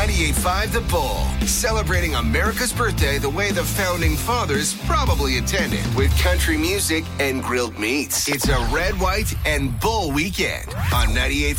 98.5 The Bull, celebrating America's birthday the way the founding fathers probably intended, with country music and grilled meats. It's a red, white, and bull weekend on 98.5